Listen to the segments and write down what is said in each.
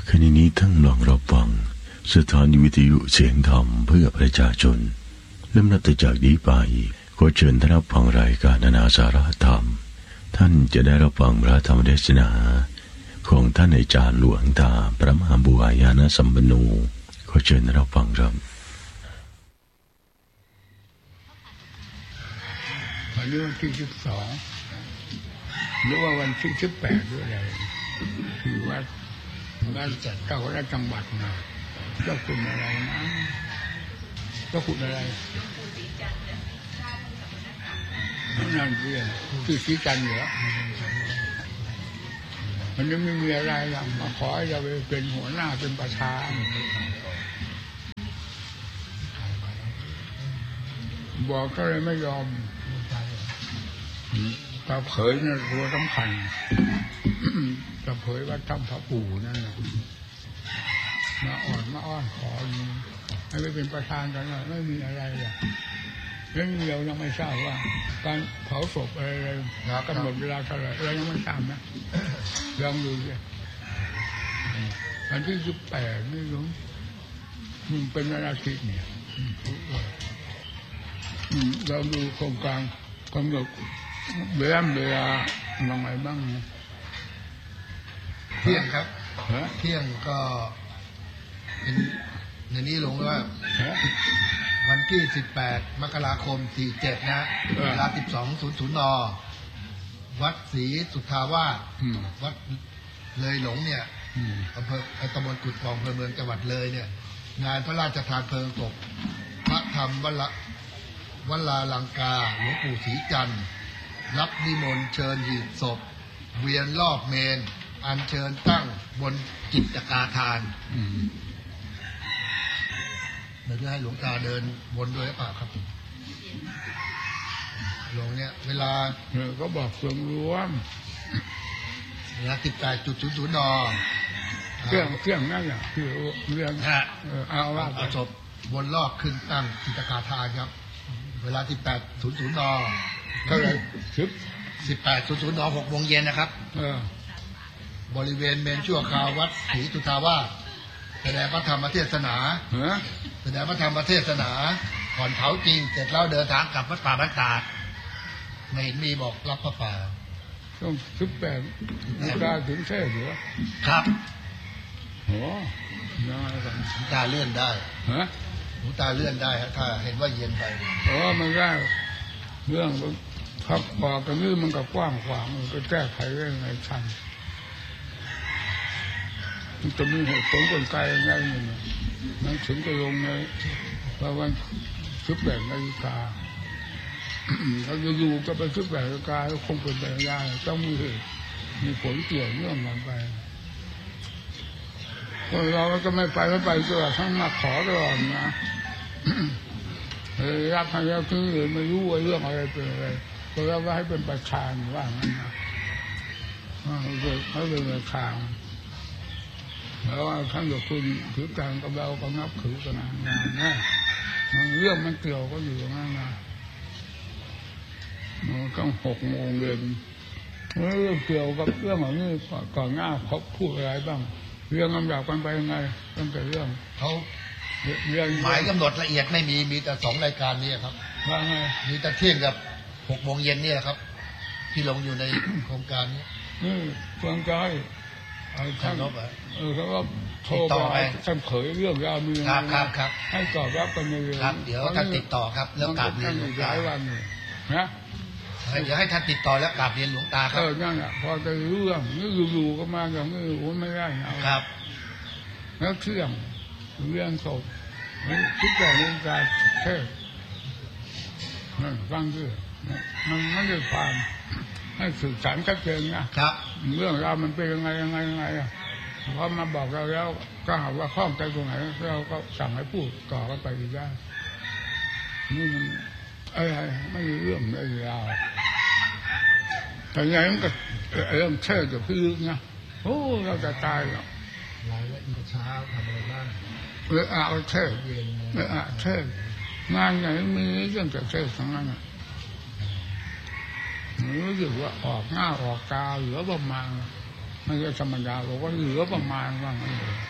ขณะนี้ทั้งลองรับฟังสถานีวิทยุเสียงธรรมเพื่อประชาชนเริ่มนับจากนี้ไปขอเชิญท่านรับฟังรายการนานาสาระธรรมท่านจะได้รับฟังพระธรรมเทศนาของท่านอาจารย์หลวงตาพระมหาบุญญาณสัมปันโนขอเชิญรับฟังครับวันนี้วันที่12หรือว่าวันที่18ด้วยอะไรคือว่าจัดเจ้าคณะจังหวัดนะเจ้าคุณอะไรนะเจ้าคุณอะไรนั่นเรื่องที่ศรีจันทร์เหรอมันยังไม่มีอะไรหรอกมาขอให้เราเป็นหัวหน้าเป็นประธานบอกก็เลยไม่ยอมตาเผยนั่นตัวสำคัญตาเผยว่าทำพระปู่นั่นแหละมาอ้อนขอให้ไปเป็นประธานกันไม่มีอะไรหรอกเรื่องเรายังไม่ทราบว่าการเผาศพอะไรกำหนดเวลาเท่าไหร่เรายังไม่ทราบนะลองดูสิวันที่18นี่รู้มันเป็นวันอาทิตย์เนี่ยเราดูโครงการกำหนดเวลาบางไงบ้างเที่ยงครับเที่ยงก็เป็นในนี้ลงว่าวันที่18 มกราคม 47นะเวลา 12:00 น.วัดศรีสุทธาวาสวัดเลยหลงเนี่ยอำเภอตำบลกุดป่องอำเภอเมืองจังหวัดเลยเนี่ยงานพระราชทานเพลิงศพพระธรรมวัลาลังกาหลวงปู่ศรีจันทร์รับนิมนต์เชิญหีบศพเวียนรอบเมนอัญเชิญตั้งบนกิจกาทานเดี๋ยวจะให้หลวงตาเดินวนด้วยหรือเปล่าครับหลวงเนี่ยเวลาก็บอกส่วนรวมเวลา 18:00 น. เครื่องนั่นแหละคือเรื่องเอาว่าศพวนรอบขึ้นตั้งกิจกาทานครับเวลา 18:00 น. เท่าไหร่ 18:00 น. 6 โมงเย็นนะครับบริเวณเมนชั่วคราววัดศรีสุทธาวาสแสดงพระธรรมเทศนาก่อนเผาจริงเสร็จแล้วเดินทางกลับวัดป่าบ้านตาดไม่เห็นมีบอกรับพระป่าต้อง18 นาฬิกาถึงแท้เหรอครับโอ้ยังไงกันตาเลื่อนได้หนูตาเลื่อนได้ถ้าเห็นว่าเย็นไปมันได้เรื่องพักปอกกันนี่มันก็กว้างขวางมันก็แก้ไขได้ไงทันมันจะมีเหตุผลกลไกยังไงมันถึงจะลงในวัน18 นาฬิกาถ้าจะอยู่ก็ไป18 นาฬิกาคงเป็นไปไม่ได้ต้องมีผลเกี่ยวเนื่องกันไปเราก็ไม่ไปตลอดทั้งมาขอตลอดนะรับให้แล้วคือไม่รู้ว่าเรื่องอะไรเป็นอะไรก็รับว่าให้เป็นประธานว่างั้นนะเขาเป็นประธานแล้วท่านกับคุณถือการกับเราก็นับถือกันนะเรื่องมันเกี่ยวก็อยู่อย่างนั้นนะตั้ง6 โมงเย็นเรื่องเกี่ยวกับเรื่องของนี้ก่อนหน้าเขาพูดอะไรบ้างเรื่องลำดับกันไปยังไงตั้งแต่เรื่องเขาหมายกำหนดละเอียดไม่มีแต่2 รายการนี้ครับว่าไงมีแต่เที่ยงกับ6 โมงเย็นนี่แหละครับที่ลงอยู่ในโครงการนี้ฟังใจท่านเขาก็โทรไปท่านเผยเรื่องยาวมีครับให้ตอบรับกันเลยครับเดี๋ยวท่านติดต่อครับแล้วกราบเรียนหลวงตานะเดี๋ยวให้ท่านติดต่อแล้วกราบเรียนหลวงตาครับนั่นแหละพอจะเรื่องนี่อยู่ก็มาอย่างนี้โอ้ไม่ได้ครับแล้วเรื่องศพ18 นาฬิกาเทศนั่นฟังด้วยมันไม่ได้ความให้สื่อสารชัดเจนนะครับเรื่องราวมันเป็นยังไงพอมาบอกเราแล้วก็หาว่าข้องใจตรงไหนเราก็สั่งให้พูดต่อกันไปอีกได้นี่มันไม่มีเรื่องไม่ยาวแต่ยังไงมันก็เรื่องเชื่อจะพึ่งนะโอ้เราจะตายแล้วรายละเอียดเช้าทำอะไรบ้างเชื่องานไหนมีเรื่องจะเชื่อทั้งนั้นรู้สึกว่าออกหน้าออกตาเหลือประมาณไม่ใช่ธรรมดาบอกว่าเหลือประมาณว่างั้นเลย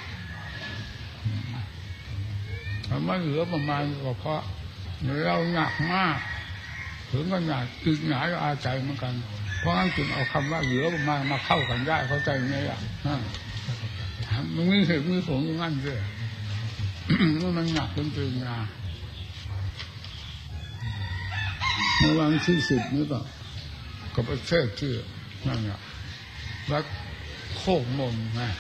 ถ้าไม่เหลือประมาณก็เพราะเราหนักมากถึงขนาดตึกหนาอาใจเหมือนกันเพราะงั้นจึงเอาคำว่าเหลือประมาณมาเข้ากันได้เข้าใจไหมล่ะมันมีเหตุมีผลอย่างนั้นเลยมันหนักจนตึงหนาเมื่อวันที่10นี่ก็ประเทศชื่อนั่นแหละวัดโคกมนนะ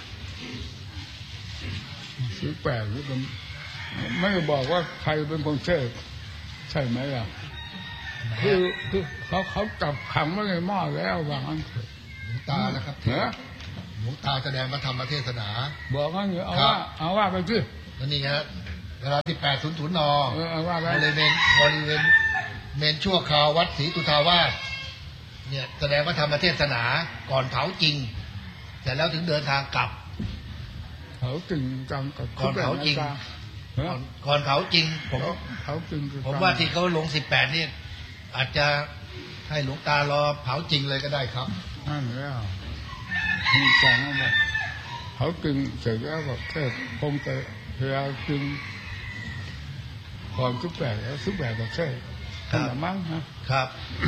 ซื้อแปลกหรือเป็นไม่บอกว่าใครเป็นคนเทศใช่ไหมล่ะคือเขาจับขังไว้ในหม้อแล้วว่างั้นหลวงตานะครับหลวงตาแสดงพระธรรมเทศนาบอกงั้นเอาว่าไปสิแล้วนี่ฮะเวลา18:00 น.บริเวณเมนชั่วคราววัดศรีตุทาวาสเนี่ยแสดงพระธรรมเทศนาก่อนเผาจริงแต่แล้วถึงเดินทางกลับเผาจริงจังก่อนเผาจริงก่อนเผาจริงผมว่าที่เขาลง18นี่อาจจะให้หลวงตารอเผาจริงเลยก็ได้ครับนั่นแล้วมีจังนะเผาจริงเสร็จแล้วก็แค่คงจะพยายามจริงก่อน18แล้ว18ก็ใช่ขนาดมั้งนะครับ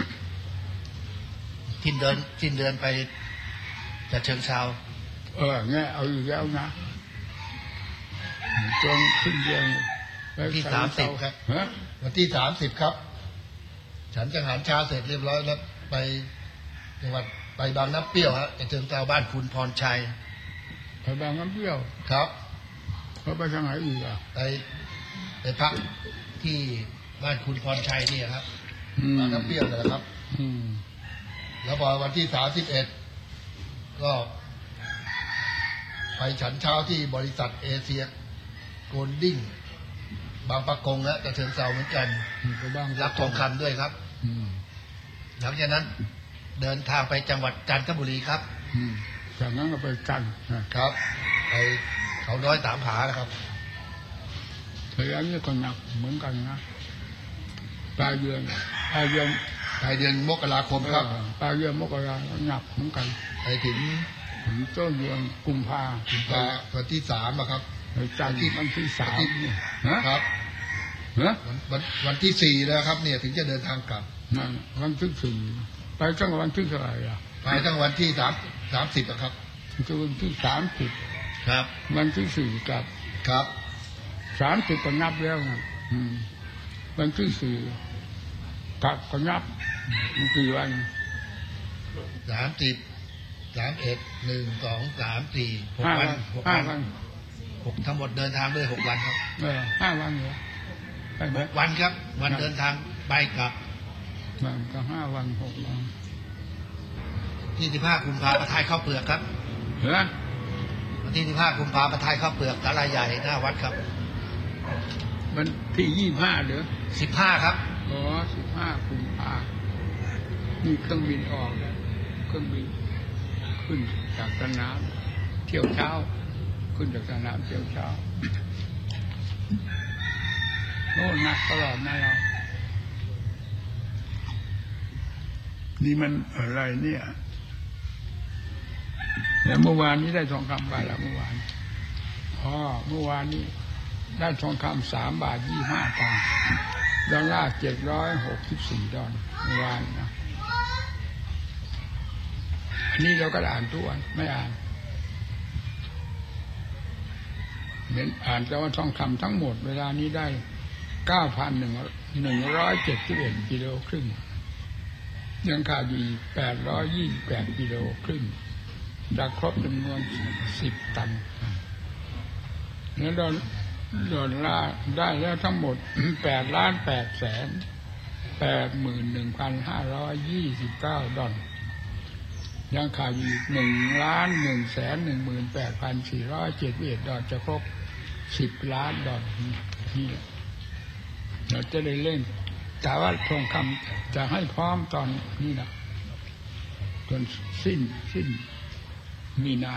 ทิ้นเดินไปจะเชิงเซาเนี่ยเอาอยู่แล้วนะจนขึ้นเดือนที่30ครับวันที่30ครับฉันจังหันเช้าเสร็จเรียบร้อยแล้วไปจังหวัดไปบางน้ำเปรี้ยวฮะจะเชิงเซาบ้านคุณพรชัยไปบางน้ำเปรี้ยวครับเขาไปทางไหนอีกอ่ะไปพักที่บ้านคุณพรชัยนี่ครับบางน้ำเปรี้ยวเลยครับแล้วพอวันที่31ก็ไปฉันเช้าที่บริษัทเอเชียโกลดิ้งบางปะกงและจะเชิงเซาเหมือนกันรับทองคำด้วยครับหลังจากนั้นเดินทางไปจังหวัดจันทบุรีครับจากนั้นก็ไปจันทร์ครับไปเขาน้อยตามผานะครับเฮ้ยอันนี้ก็หนักเหมือนกันนะปลายเดือนมกราคมครับปลายเดือนมกราหนักเหมือนกันไปถึงต้นเดือนกุมภาวันที่3ครับจันทร์วันที่3 ครับวันที่4แล้วครับเนี่ยถึงจะเดินทางกลับวันที่4ไปตั้งวันที่เท่าไหร่อ่ะไปตั้งวันที่30ครับถึงวันที่30 ครับวันที่4กลับครับ 30ก็นับแล้วนะวันที่4กลับก็นับกี่วัน 30 31 1 2 3 4 6 วัน6 วันทั้งหมดเดินทางด้วย6 วันครับ 5 วันเหรอ 6 วันครับวันเดินทางไปกลับมันก็5 วัน6 วันที่15 กุมภาพันธ์ประทายข้าวเปลือกครับวันที่15 กุมภาพันธ์ประทายข้าวเปลือกศาลาใหญ่หน้าวัดครับมันที่25หรือ 15ครับอ๋อ15 กุมภาพันธ์นี่เครื่องบินออกแล้วเครื่องบินขึ้นจากสนามเที่ยวเช้าขึ้นจากสนามเที่ยวเช้าโน่นหนักตลอดนะเรานี่มันอะไรเนี่ยแล้วเมื่อวานนี้ได้ทองคำไปแล้วเมื่อวานเมื่อวานนี้ได้ทองคำ3 บาท 25 ตังค์ดอลลาร์764 ดอลลาร์เมื่อวานนะอันนี้เราก็อ่านทุกวันไม่อ่านเห็นอ่านแต่ว่าทองคำทั้งหมดเวลานี้ได้ 9,171 กิโลครึ่งยังขาดอยู่828 กิโลครึ่งจะครบจำนวน10 ตันแล้วดอลลาร์ได้แล้วทั้งหมด 8,881,529 ดอลลาร์ยังขาดอีก 1,118,471 ดอลลาร์จะครบ10 ล้านดอลลาร์นี่เราจะได้เล่นแต่ว่าทองคำจะให้พร้อมตอนนี้นะจนสิ้นมีนา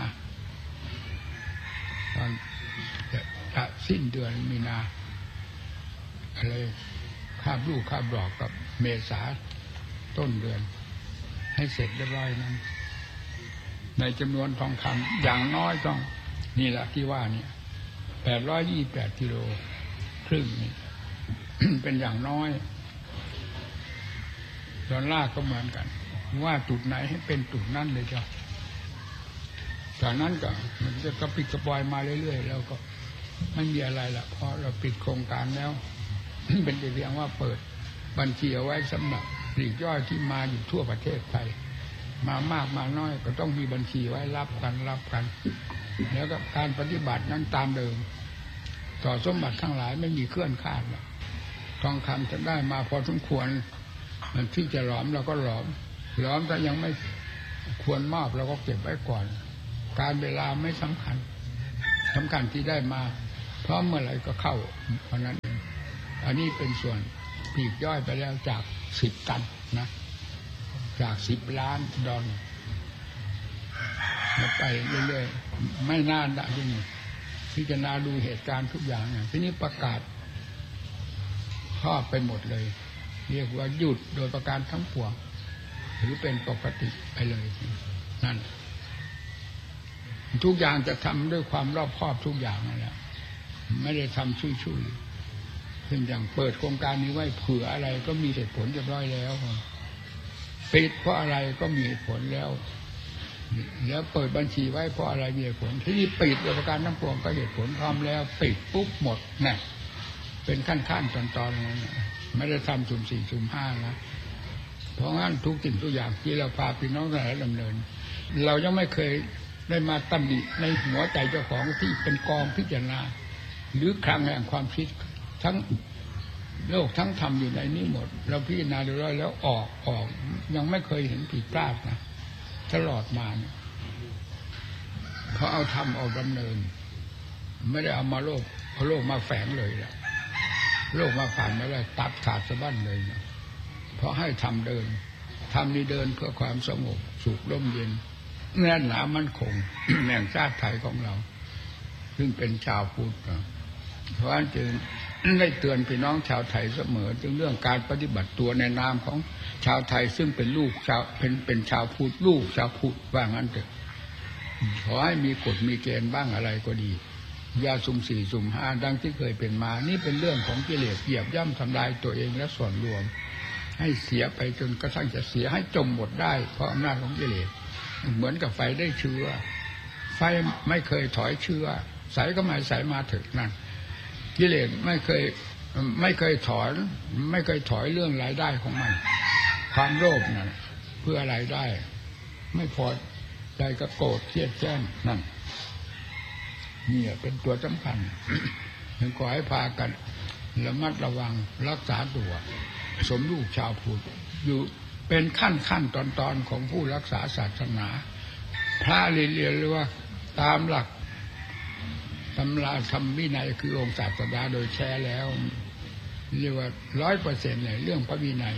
ตอนจะสิ้นเดือนมีนาอะไรคาบลูกคาบดอกกับเมษาต้นเดือนให้เสร็จเรียบร้อยนั้นในจำนวนทองคำอย่างน้อยต้องนี่แหละที่ว่านี่828 กิโลครึ่งนี่ เป็นอย่างน้อยดอลลาร์ก็เหมือนกันว่าจุดไหนให้เป็นจุดนั้นเลยจ้ะจากนั้นก็มันจะกระปิดกระปอยมาเรื่อยๆแล้วก็ไม่มีอะไรละเพราะเราปิดโครงการแล้ว เป็นแต่เพียงว่าเปิดบัญชีเอาไว้สำหรับปลีกย่อยที่มาอยู่ทั่วประเทศไทยมามากมาน้อยก็ต้องมีบัญชีไว้รับกันแล้วก็การปฏิบัตินั้นตามเดิมต่อสมบัติทั้งหลายไม่มีเคลื่อนคลาดทองคำจะได้มาพอสมควรมันที่จะหลอมเราก็หลอมถ้ายังไม่ควรมอบเราก็เก็บไว้ก่อนการเวลาไม่สำคัญที่ได้มาเพราะเมื่อไหร่ก็เข้าเพราะนั้นอันนี้เป็นส่วนปลีกย่อยไปแล้วจาก10 ตันนะจาก10 ล้านดอลไปเรื่อยๆไม่นานละที่นี่พิจารณาดูเหตุการณ์ทุกอย่างเนี่ยทีนี้ประกาศครอบไปหมดเลยเรียกว่าหยุดโดยประการทั้งปวงหรือเป็นปกติไปเลยนั่นทุกอย่างจะทำด้วยความรอบคอบทุกอย่างนั่นแหละไม่ได้ทำชุยๆเช่นอย่างเปิดโครงการนี้ไว้เผื่ออะไรก็มีเหตุผลเรียบร้อยแล้วปิดเพราะอะไรก็มีเหตุผลแล้วเปิดบัญชีไว้เพราะอะไรมีเหตุผลที่นี่ปิดโดยประการทั้งปวงก็เหตุผลพร้อมแล้วปิดปุ๊บหมดเนี่ยเป็นขั้นตอนไม่ได้ทำสุ่ม4สุ่ม5นะเพราะงั้นทุกสิ่งทุกอย่างที่เราพาพี่น้องทั้งหลายดำเนินเรายังไม่เคยได้มาตำหนิในหัวใจเจ้าของที่เป็นกองพิจารณาหรือคลังแห่งความคิดทั้งโลกทั้งธรรมอยู่ในนี้หมดเราพิจารณาเรียบร้อยแล้วออกยังไม่เคยเห็นผิดพลาดนะตลอดมาเพราะเอาธรรมเอาดำเนินไม่ได้เอามาโลกมาแฝงเลยล่ะโลกมาผ่านไม่ได้ตัดขาดสะบั้นเลยนะเพราะให้ธรรมเดินธรรมนี้เดินเพื่อความสงบสุขร่มเย็นแน่นหนามั่นคง แห่งชาติไทยของเราซึ่งเป็นชาวพุทธเพราะฉะนั้นจึงได้เตือนพี่น้องชาวไทยเสมอถึงเรื่องการปฏิบัติตัวในนามของชาวไทยซึ่งเป็นลูกชาวเป็นชาวพุทธลูกชาวพุทธว่างั้นเถอะขอให้มีกฎมีเกณฑ์บ้างอะไรก็ดีอย่าสุ่ม4สุ่ม5ดังที่เคยเป็นมานี่เป็นเรื่องของกิเลสเหยียบย่ำทำลายตัวเองและส่วนรวมให้เสียไปจนกระทั่งจะเสียให้จมหมดได้เพราะอำนาจของกิเลสเหมือนกับไฟได้เชื้อไฟไม่เคยถอยเชื้อใส่ก็ไม่ใส่มาถึงนั่นกิเลสไม่เคยถอยเรื่องรายได้ของมันความโลภนั่นเพื่อรายได้ไม่พอใจก็โกรธเครียดแค้นนั่นนี่เป็นตัวสำคัญยังขอให้พากันระมัดระวังรักษาตัวสมลูกชาวพุทธอยู่เป็นขั้นตอนของผู้รักษาศาสนาพระเรียนหรือว่าตามหลักตำราธรรมวินัยคือองค์ศาสดาโดยแท้แล้วเรียกว่า 100% เลยเรื่องพระวินัย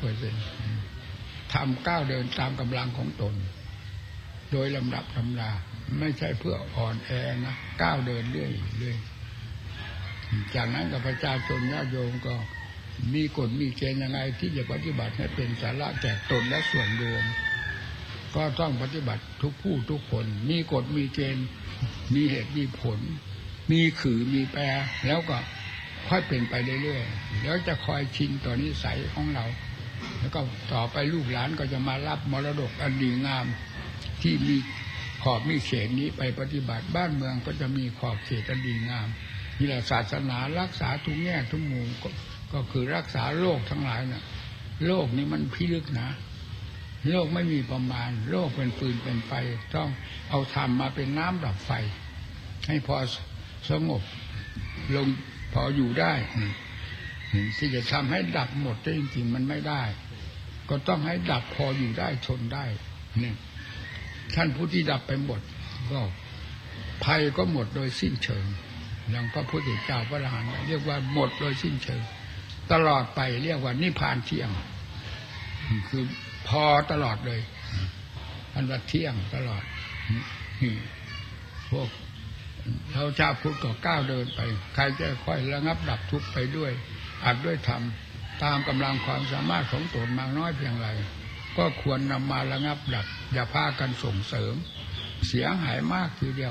100% ทำก้าวเดินตามกำลังของตนโดยลำดับตำราไม่ใช่เพื่ออ่อนแอนะก้าวเดินเรื่อยจากนั้นกับประชาชนญาติโยมก็มีกฎมีเกณฑ์ยังไงที่จะปฏิบัติให้เป็นสาระแก่ตนและส่วนรวมก็ต้องปฏิบัติทุกผู้ทุกคนมีกฎมีเกณฑ์มีเหตุมีผลมีขือมีแปรแล้วก็ค่อยเป็นไปเรื่อยๆแล้วจะคอยชินต่อนิสัยของเราแล้วก็ต่อไปลูกหลานก็จะมารับมรดกอันดีงามที่มีขอบมีเขตนี้ไปปฏิบัติบ้านเมืองก็จะมีขอบเขตอันดีงามนี่แหละศาสนารักษาทุกแง่ทุกมุมก็คือรักษาโลกทั้งหลายน่ะโลกนี้มันพิลึกนะโลกไม่มีประมาณโลกเป็นฟืนเป็นไฟต้องเอาธรรมมาเป็นน้ำดับไฟให้พอสงบลงพออยู่ได้ที่จะทำให้ดับหมดได้จริงๆมันไม่ได้ก็ต้องให้ดับพออยู่ได้ทนได้นี่ท่านผู้ที่ดับไปหมดก็ภัยก็หมดโดยสิ้นเชิงอย่างพระพุทธเจ้าพระอรหันต์เรียกว่าหมดโดยสิ้นเชิงตลอดไปเรียกว่านิพพานเที่ยงคือพอตลอดเลยอันว่าเที่ยงตลอดพวกเราชาวพุทธก็ก้าวเดินไปใครจะค่อยระงับดับทุกข์ไปด้วยอาจด้วยธรรมตามกำลังความสามารถของตนมากน้อยเพียงไรก็ควรนำมาระงับดับอย่าพากันส่งเสริมเสียหายมากทีเดียว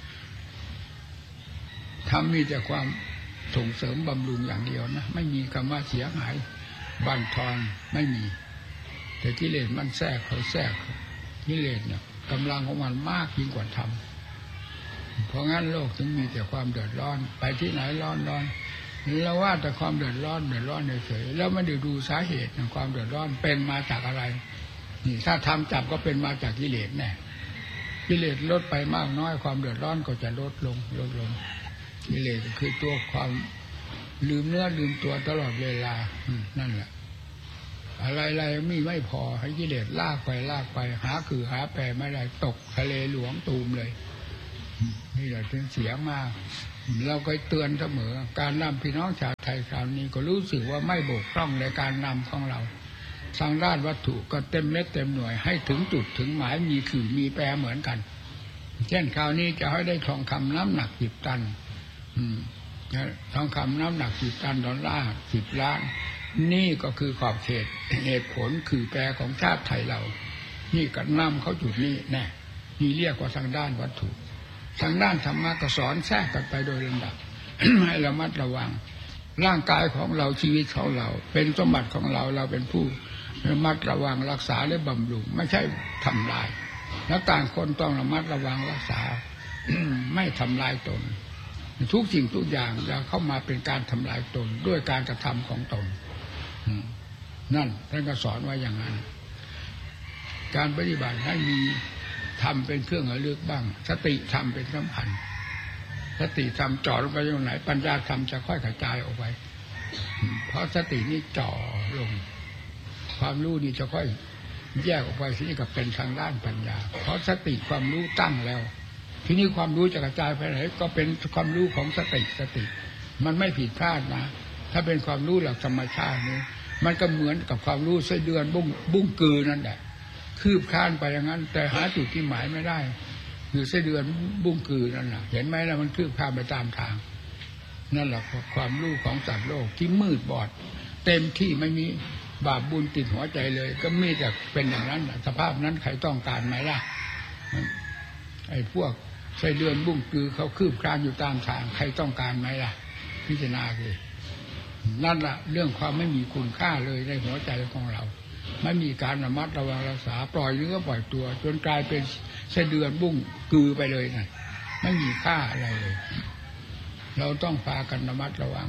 ทำมีแต่ความส่งเสริมบำรุงอย่างเดียวนะไม่มีคำว่าเสียหายบั่นทอนไม่มีแต่กิเลสมันแทรกกิเลสเนี่ยกำลังของมันมากยิ่งกว่าธรรมเพราะงั้นโลกถึงมีแต่ความเดือดร้อนไปที่ไหนร้อนแล้วว่าแต่ความเดือดร้อนเฉยๆแล้วไม่ได้ดูสาเหตุของความเดือดร้อนเป็นมาจากอะไรนี่ถ้าทำจับก็เป็นมาจากกิเลสแน่กิเลสลดไปมากน้อยความเดือดร้อนก็จะลดลงกิเลสคือตัวความลืมเนื้อลืมตัวตลอดเวลานั่นแหละอะไรมีไม่พอให้กิเลสลากไปหาคือหาแปรไม่ได้ตกทะเลหลวงตูมเลยนี่แหละถึงเสียมากเราก็เตือนเสมอการนำพี่น้องชาวไทยคราวนี้ก็รู้สึกว่าไม่บกพร่องในการนำของเราทางด้านวัตถุก็เต็มเม็ดเต็มหน่วยให้ถึงจุดถึงหมายมีคือมีแปรเหมือนกันเช่นคราวนี้จะให้ได้ทองคำน้ำหนัก10 ตันทองคำน้ำหนัก10 ตัน$10 ล้านนี่ก็คือขอบเขตเหตุผลคือแปรของชาติไทยเรานี่ก็นำเขาจุดนี้แน่นี่เรียกว่าทางด้านวัตถุทางด้านธรรมะก็สอนแทรกกันไปโดยลำดับ ให้ระมัดระวังร่างกายของเราชีวิตของเราเป็นสมบัติของเราเราเป็นผู้ระมัดระวังรักษาและบำรุงไม่ใช่ทำลายแล้วต่างคนต้องระมัดระวังรักษา ไม่ทำลายตนทุกสิ่งทุกอย่างจะเข้ามาเป็นการทำลายตนด้วยการกระทำของตนนั่นท่านก็สอนไว้อย่างนั้นการปฏิบัติให้มีธรรมเป็นเครื่องระลึกบ้างสติธรรมเป็นสำคัญสติธรรมจ่อลงไปตรงไหนปัญญาธรรมจะค่อยกระจายออกไปเพราะสตินี้จ่อลงความรู้นี่จะค่อยแยกออกไปทีนี้ก็เป็นทางด้านปัญญาเพราะสติความรู้ตั้งแล้วทีนี้ความรู้จะกระจายไปไหนก็เป็นความรู้ของสติมันไม่ผิดพลาดนะถ้าเป็นความรู้หลักธรรมชาตินี้มันก็เหมือนกับความรู้ไส้เดือนบุ้งกือนั่นแหละคืบคลานไปอย่างนั้นแต่หาจุดที่หมายไม่ได้คือไส้เดือนบุ้งกือนั่นแหละเห็นไหมล่ะมันคืบคลานไปตามทางนั่นแหละความรู้ของสัตว์โลกที่มืดบอดเต็มที่ไม่มีบาปบุญติดหัวใจเลยก็มีแต่เป็นอย่างนั้นสภาพนั้นใครต้องการไหมล่ะไอ้พวกไส้เดือนบุ้งกือเขาคืบคลานอยู่ตามทางใครต้องการไหมล่ะพิจารณาเลยนั่นแหละเรื่องความไม่มีคุณค่าเลยในหัวใจของเราไม่มีการระมัดระวังรักษาปล่อยเนื้อปล่อยตัวจนกลายเป็นไส้เดือนบุ้งกือไปเลยนะไม่มีค่าอะไรเลยเราต้องพากันระมัดระวัง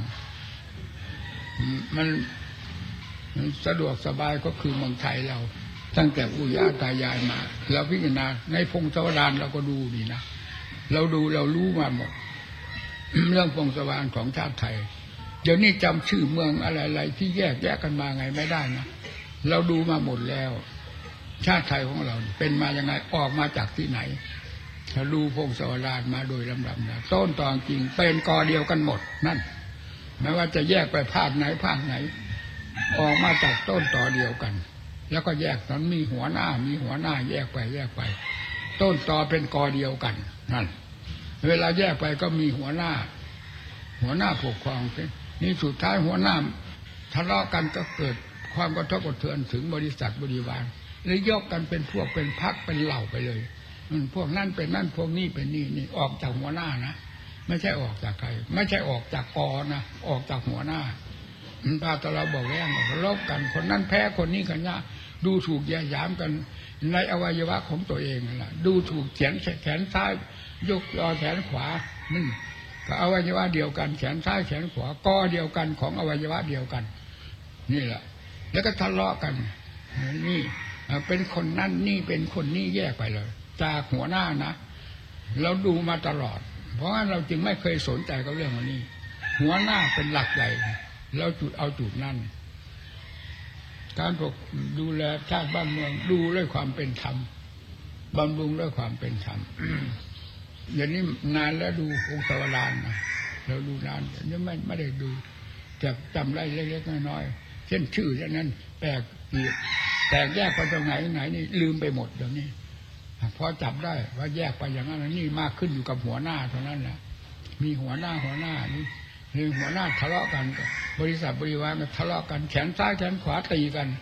มันสะดวกสบายก็คือเมืองไทยเราตั้งแต่ปู่ย่าตายายมาเราพิจารณาในพงศาวดารเราก็ดูนี่นะเราดูเรารู้มาหมดเรื่องพงศาวดารของชาติไทยเดี๋ยวนี้จำชื่อเมืองอะไรๆที่แยกกันมาไงไม่ได้นะเราดูมาหมดแล้วชาติไทยของเราเป็นมายังไงออกมาจากที่ไหนเราดูพงศาวดารมาโดยลำดับนะต้นตอจริงเป็นกอเดียวกันหมดนั่นไม่ว่าจะแยกไปภาคไหนออกมาจากต้นตอเดียวกันแล้วก็แยกนั้นมีหัวหน้าแยกไปต้นตอเป็นกอเดียวกันนั่นเวลาแยกไปก็มีหัวหน้าปกครองนี่สุดท้ายหัวหน้าทะเลาะกันก็เกิดความกระทบกระเทือนถึงบริษัทบริวารหรือยกกันเป็นพวกเป็นพรรคเป็นเหล่าไปเลยพวกนั่นเป็นนั่นพวกนี้เป็นนี่ออกจากหัวหน้านะไม่ใช่ออกจากใครไม่ใช่ออกจากกอนะออกจากหัวหน้าพาตเราบอกแล้วลบกันคนนั้นแพ้คนนี้กันเนี่ยดูถูกแย่หยามกันในอวัยวะของตัวเองล่ะดูถูกแขนซ้ายยกยอแขนขวานี่ก็อวัยวะเดียวกันแขนซ้ายแขนขวากอเดียวกันของอวัยวะเดียวกันนี่แหละแล้วก็ทะเลาะกันนี่เป็นคนนั้นนี่เป็นคนนี้แยกไปเลยจากหัวหน้านะเราดูมาตลอดเพราะงั้นเราจึงไม่เคยสนใจกับเรื่องนี้หัวหน้าเป็นหลักใหญ่เราเอาจุดนั้นการดูแลชาติบ้านเมืองดูด้วยความเป็นธรรมบำรุงด้วยความเป็นธรรม อย่างนี้นานแล้วดูองค์สวรรค์นะเราดูนานยังไม่ได้ดูแต่จำได้เล็กๆน้อยๆเช่นชื่อเช่นนั้นแปลกแยกไปตรงไหนนี่ลืมไปหมดเดี๋ยวนี้พอจับได้ว่าแยกไปอย่างนั้นนี่มากขึ้นอยู่กับหัวหน้าเท่านั้นแหละมีหัวหน้านี่หัวหน้าทะเลาะกันบริษัทบริวารทะเลาะกันแขนซ้ายแขนขวาตีกัน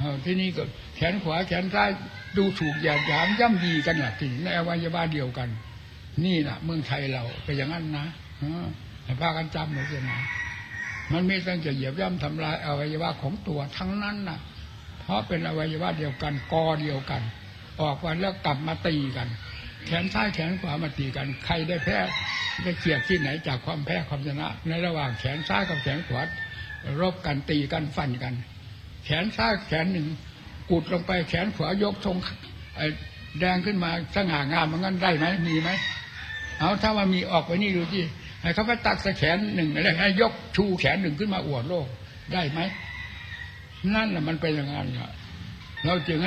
ที่นี่ก็แขนขวาแขนซ้ายดูถูกหยาดหยามย่ำยีกันนะที่ในอวัยวะเดียวกันนี่นะเมืองไทยเราเป็นอย่างนั้นนะให้พากันจำไว้เลยนะมันไม่ต้องจะเหยียบย่ำทำลายอวัยวะของตัวทั้งนั้นนะเพราะเป็นอวัยวะเดียวกันกอเดียวกันออกมาแล้วกลับมาตีกันแขนซ้ายแขนขวามาตีกันใครได้แพ้ได้เกียรติที่ไหนจากความแพ้ความชนะในระหว่างแขนซ้ายกับแขนขวารบกันตีกันฟันกันแขนซ้ายแขนหนึ่งกุดลงไปแขนขวายกธงแดงขึ้นมาสง่างามมันงั้นได้ไหมมีไหมเอาถ้ามันมีออกไปนี่ดูที่ให้เขาไปตักแขนหนึ่งอะไรให้ยกชูแขนหนึ่งขึ้นมาอวดโลกได้ไหมนั่นแหละมันเป็นอย่างนั้นเราจึง